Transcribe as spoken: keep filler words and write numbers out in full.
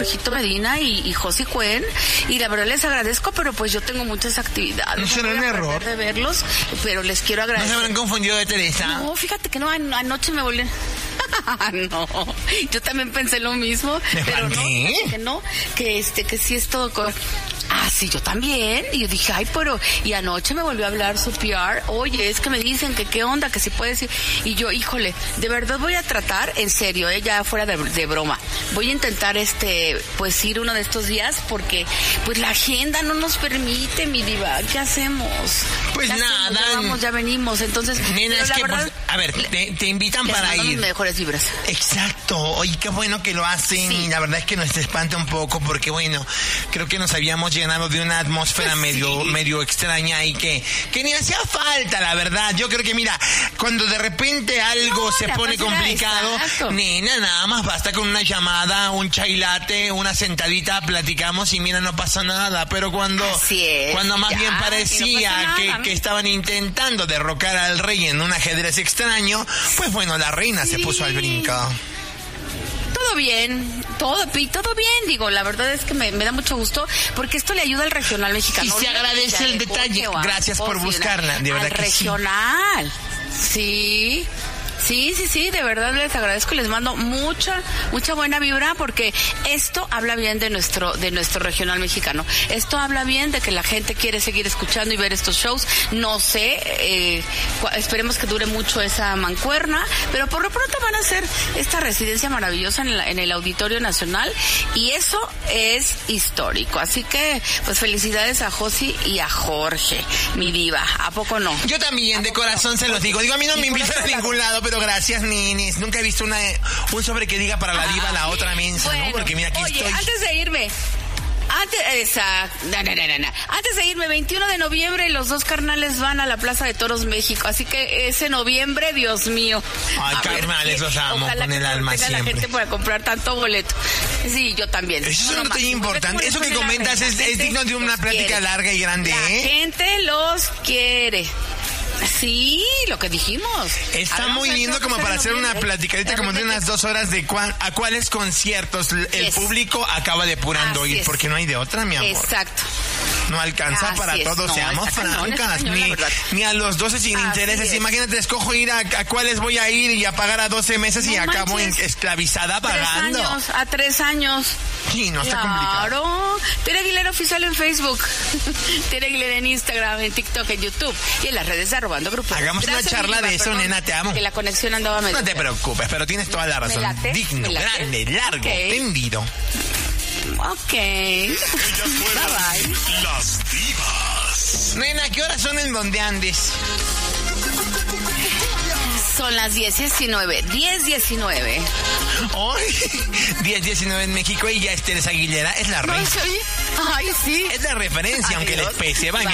Jorgito Medina y, y Josi Cuen, y la verdad les agradezco, pero pues yo tengo muchas actividades. ¿No será un error de verlos, pero les quiero agradecer. ¿No se habrán confundido de Teresa? No, fíjate que no, an- anoche me volví... No, yo también pensé lo mismo, pero no, que no, que este, que sí es todo con... Ah, sí, yo también. Y yo dije, ay, pero... Y anoche me volvió a hablar su P R. Oye, es que me dicen que qué onda, que si puede decir... Y yo, híjole, de verdad voy a tratar, en serio, eh, ya fuera de, de broma. Voy a intentar, este, pues ir uno de estos días porque, pues la agenda no nos permite, mi diva. ¿Qué hacemos? Pues ya nada. Hacemos, ya vamos, ya venimos. Entonces, nena, es que, verdad, pues, a ver, te, te invitan para ir. Mis mejores vibras. Exacto. Oye, qué bueno que lo hacen. Sí. Y la verdad es que nos espanta un poco porque, bueno, creo que nos habíamos llenado de una atmósfera sí. medio medio extraña y que, que ni hacía falta, la verdad. Yo creo que, mira, cuando de repente algo no, se pone complicado, nena, nada más basta con una llamada, un chai latte, una sentadita, platicamos y mira, no pasa nada. Pero cuando, es, cuando más ya, bien parecía no que, que estaban intentando derrocar al rey en un ajedrez extraño, pues bueno, la reina sí. se puso al brinco. Todo bien, todo, todo bien, digo, la verdad es que me, me da mucho gusto porque esto le ayuda al regional mexicano. Y se agradece el detalle, gracias por buscarla, de verdad que regional. Sí. Sí, sí, sí, de verdad les agradezco y les mando mucha, mucha buena vibra porque esto habla bien de nuestro, de nuestro regional mexicano. Esto habla bien de que la gente quiere seguir escuchando y ver estos shows. No sé, eh, esperemos que dure mucho esa mancuerna, pero por lo pronto van a hacer esta residencia maravillosa en, la, en el Auditorio Nacional y eso es histórico. Así que, pues felicidades a Josi y a Jorge, mi diva. ¿A poco no? Yo también, de corazón no? se los digo. Digo, a mí no me invitan a ningún lado, pero gracias, ninis. Nunca he visto una un sobre que diga para la diva ah, la otra mensa, bueno, ¿no? Porque mira, aquí oye, estoy. Antes de irme, antes, esa, no, no, no, no. Antes de irme, veintiuno de noviembre, los dos carnales van a la Plaza de Toros México. Así que ese noviembre, Dios mío. Ay, carnales, los amo con el alma siempre. La gente para comprar tanto boleto. Sí, yo también. Eso es un detalle importante. Eso que comentas es, es digno de una plática quiere. larga y grande, la ¿eh? La gente los quiere. Sí, lo que dijimos. Está Hablamos muy lindo como para hacer una platicadita como de unas dos horas de cuál, a cuáles conciertos el yes. público acaba depurando ir, porque no hay de otra, mi amor. Exacto. No alcanza Así para es. todos, no, seamos francas, cañón, ni, ni a los doce sin Así intereses. Es. Imagínate, escojo ir a, a cuáles voy a ir y a pagar a doce meses no y manches. acabo en, esclavizada pagando. Tres años, a tres años. Sí, no está claro. complicado. Claro. Tere Aguilera Oficial en Facebook. Tere Aguilera en Instagram, en TikTok, en YouTube y en las redes de Arrobando Grupo. Hagamos Gracias, una charla de eso, perdón, nena, te amo. Que la conexión andaba medio. No te preocupes, pero tienes toda la razón. late, Digno, grande, largo, okay. tendido. Ok. Bye bye. Las divas. Nena, ¿qué horas son en donde andes? Son las diez diecinueve. diez diecinueve. Ay, diez diecinueve en México y ya es Teresa Aguilera, es la reina. No, sí. Ay, sí. Es la referencia, Ay, aunque Dios. les pese. Bye, Bye.